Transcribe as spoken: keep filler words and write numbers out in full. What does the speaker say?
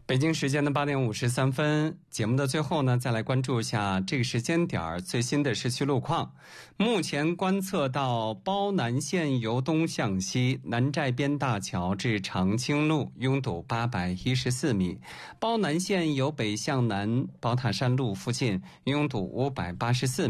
北京时间的八点五十三分，节目的最后呢，再来关注一下这个时间点最新的市区路况。目前观测到褒南线由东向西，南寨边大桥至长青路拥堵八百一十四米；褒南线由北向南，宝塔山路附近拥堵五百八十四米。